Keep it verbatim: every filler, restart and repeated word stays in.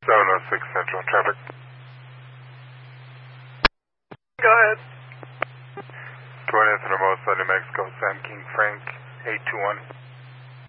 seven oh six Central traffic. Go ahead. twentieth and Hermosa, New Mexico, Sam King Frank, eight two one.